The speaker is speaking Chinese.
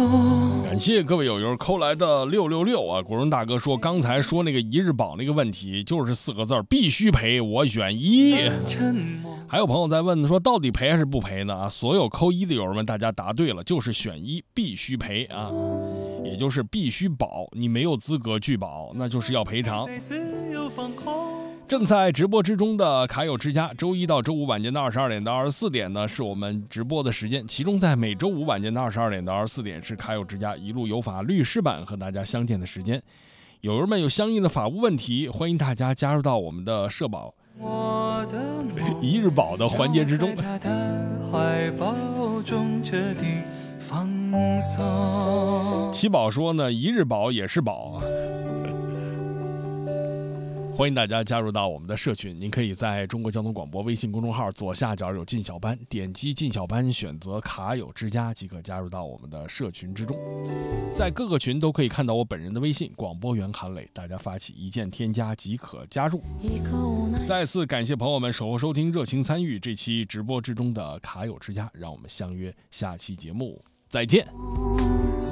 感谢各位友友扣来的666啊！国荣大哥说，刚才说那个一日保那个问题就是4个字，必须赔，我选1。还有朋友在问说，到底赔还是不赔呢？啊，所有扣1的友们，大家答对了，就是选1，必须赔啊，也就是必须保，你没有资格拒保，那就是要赔偿。正在直播之中的卡友之家，周一到周五晚间的22点到24点呢，是我们直播的时间。其中在每周五晚间的22点到24点，是卡友之家一路有法律师版和大家相见的时间。友友们有相应的法务问题，欢迎大家加入到我们的社保一日保的环节之中。七宝说呢，一日保也是保啊。欢迎大家加入到我们的社群，您可以在中国交通广播微信公众号左下角有进小班，点击进小班，选择卡友之家即可加入到我们的社群之中。在各个群都可以看到我本人的微信广播员韩磊，大家发起一键添加即可加入。再次感谢朋友们守候收听，热情参与这期直播之中的卡友之家，让我们相约下期节目再见。